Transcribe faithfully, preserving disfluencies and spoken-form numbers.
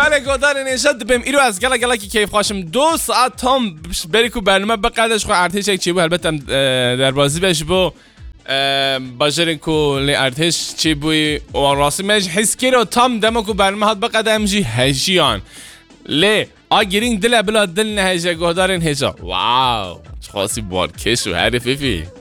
بله گودار نشد بهم ایرو از گلا گلا که کیف خواشم دو ساعت تام بری کو برنامه بقدرش خو ارتش یک چی بو البته در بازی بش بو باجرین کو لی ارتش چی بوی و راستی مج حس کرد تام دم کو برنامه هات بقدم جی هجیان لی آگرین دل بلا دل نه هجا گودار هجا واو خاصی بار کشو حرفی